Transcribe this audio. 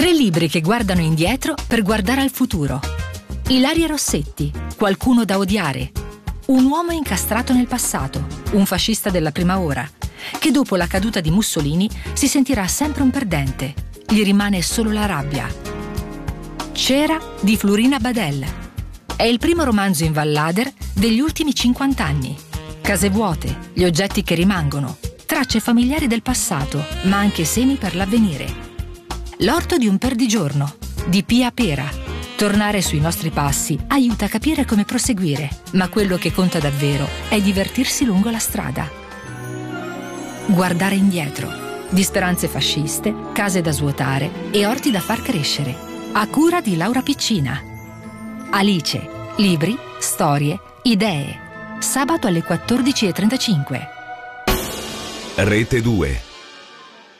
3 libri che guardano indietro per guardare al futuro. Ilaria Rossetti, Qualcuno da odiare. Un uomo incastrato nel passato, un fascista della prima ora, che dopo la caduta di Mussolini si sentirà sempre un perdente. Gli rimane solo la rabbia. Cera di Florina Badel. È il primo romanzo in Vallader degli ultimi 50 anni. Case vuote, gli oggetti che rimangono, tracce familiari del passato, ma anche semi per l'avvenire. L'orto di un perdigiorno, di Pia Pera. Tornare sui nostri passi aiuta a capire come proseguire, ma quello che conta davvero è divertirsi lungo la strada. Guardare indietro, di speranze fasciste, case da svuotare e orti da far crescere, a cura di Laura Piccina. Alice, libri, storie, idee. Sabato alle 14:35. Rete 2.